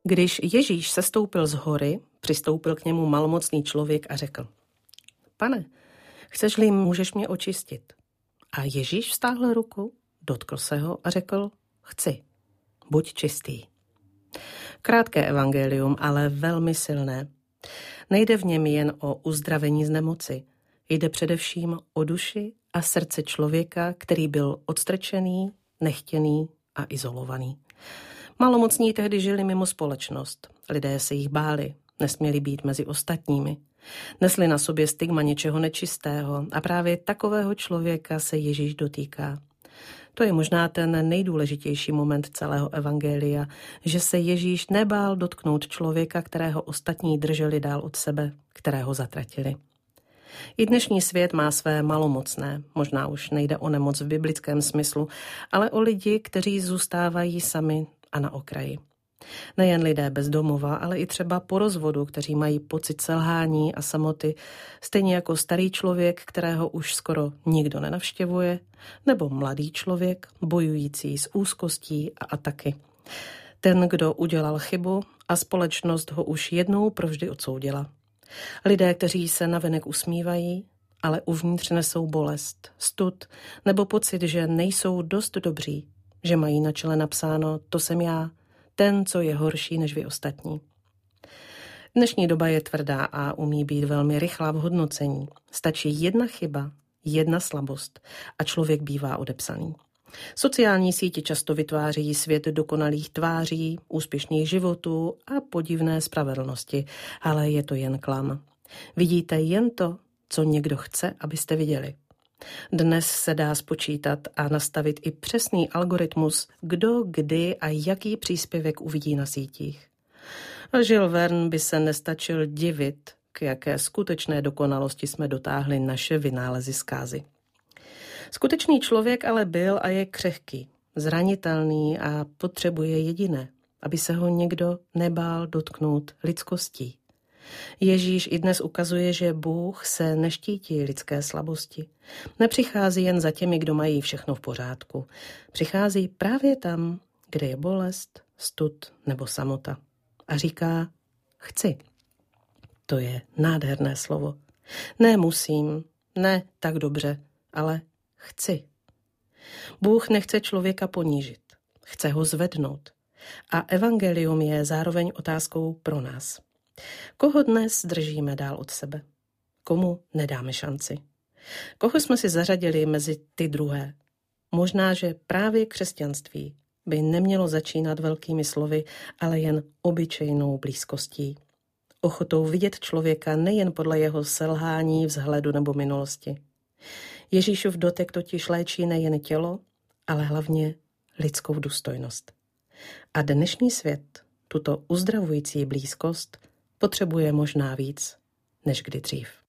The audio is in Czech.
Když Ježíš sestoupil z hory, přistoupil k němu malomocný člověk a řekl: Pane, chceš-li, můžeš mě očistit. A Ježíš vztáhl ruku, dotkl se ho a řekl: Chci, buď čistý. Krátké evangelium, ale velmi silné. Nejde v něm jen o uzdravení z nemoci. Jde především o duši a srdce člověka, který byl odstrčený, nechtěný a izolovaný. Malomocní tehdy žili mimo společnost. Lidé se jich báli, nesměli být mezi ostatními. Nesli na sobě stigma něčeho nečistého a právě takového člověka se Ježíš dotýká. To je možná ten nejdůležitější moment celého evangelia, že se Ježíš nebál dotknout člověka, kterého ostatní drželi dál od sebe, kterého zatratili. I dnešní svět má své malomocné, možná už nejde o nemoc v biblickém smyslu, ale o lidi, kteří zůstávají sami a na okraji. Nejen lidé bez domova, ale i třeba po rozvodu, kteří mají pocit selhání a samoty, stejně jako starý člověk, kterého už skoro nikdo nenavštěvuje, nebo mladý člověk, bojující s úzkostí a ataky. Ten, kdo udělal chybu a společnost ho už jednou provždy odsoudila. Lidé, kteří se navenek usmívají, ale uvnitř nesou bolest, stud nebo pocit, že nejsou dost dobří, že mají na čele napsáno: to jsem já, ten, co je horší než vy ostatní. Dnešní doba je tvrdá a umí být velmi rychlá v hodnocení. Stačí jedna chyba, jedna slabost a člověk bývá odepsaný. Sociální sítě často vytváří svět dokonalých tváří, úspěšných životů a podivné spravedlnosti, ale je to jen klam. Vidíte jen to, co někdo chce, abyste viděli. Dnes se dá spočítat a nastavit i přesný algoritmus, kdo, kdy a jaký příspěvek uvidí na sítích. A Jules Verne by se nestačil divit, k jaké skutečné dokonalosti jsme dotáhli naše vynálezy zkázy. Skutečný člověk ale byl a je křehký, zranitelný a potřebuje jediné, aby se ho někdo nebál dotknout lidskostí. Ježíš i dnes ukazuje, že Bůh se neštítí lidské slabosti. Nepřichází jen za těmi, kdo mají všechno v pořádku. Přichází právě tam, kde je bolest, stud nebo samota. A říká: chci. To je nádherné slovo. Ne musím, ne tak dobře, ale chci. Bůh nechce člověka ponížit, chce ho zvednout. A evangelium je zároveň otázkou pro nás. Koho dnes držíme dál od sebe? Komu nedáme šanci? Koho jsme si zařadili mezi ty druhé? Možná, že právě křesťanství by nemělo začínat velkými slovy, ale jen obyčejnou blízkostí. Ochotou vidět člověka nejen podle jeho selhání, vzhledu nebo minulosti. Ježíšův dotek totiž léčí nejen tělo, ale hlavně lidskou důstojnost. A dnešní svět tuto uzdravující blízkost potřebuje možná víc než kdy dřív.